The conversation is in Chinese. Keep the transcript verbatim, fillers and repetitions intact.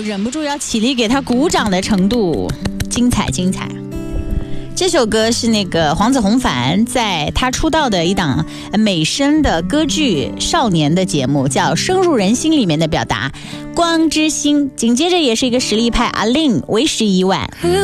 忍不住要起立给他鼓掌的程度，精彩精彩。这首歌是那个黄子弘凡在他出道的一档美声的歌剧少年的节目叫《深入人心》里面的表达，光之星。紧接着也是一个实力派阿令为时已晚。